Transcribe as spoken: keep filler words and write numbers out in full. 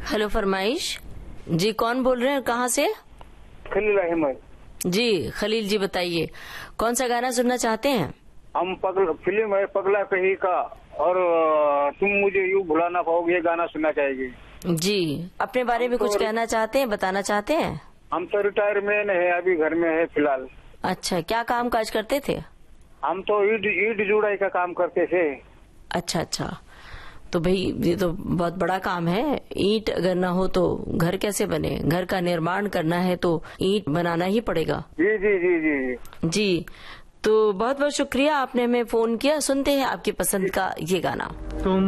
Hello फरमाइश जी, कौन बोल रहे हैं, कहाँ से? खलील अहमद जी खलील जी, बताइए कौन सा गाना सुनना चाहते हैं? हम पगल फिल्म है पगला कहीं का और तुम मुझे यूं भुला ना पाओगे, ये गाना सुनना चाहेगी जी। अपने बारे में तो कुछ कहना चाहते हैं, बताना चाहते हैं? हम तो रिटायरमेंट है, अभी घर में है फिलहाल। अच्छा, क्या काम काज करते थे? हम तो ईट ईट जुड़ाई का काम करते थे। अच्छा अच्छा, तो भाई ये तो बहुत बड़ा काम है। ईंट अगर ना हो तो घर कैसे बने? घर का निर्माण करना है तो ईंट बनाना ही पड़ेगा। जी जी जी जी जी जी, तो बहुत बहुत शुक्रिया, आपने हमें फोन किया। सुनते हैं आपकी पसंद का ये गाना। तुम